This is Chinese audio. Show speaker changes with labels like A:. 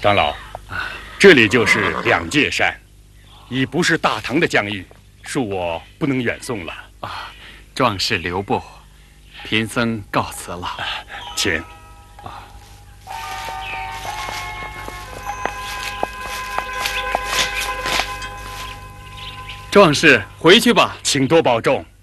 A: 长老，这里就是两界山，已不是大唐的疆域，恕我不能远送了。
B: 壮士留步，贫僧告辞了。
A: 请。
B: 壮士回去吧，
A: 请多保重。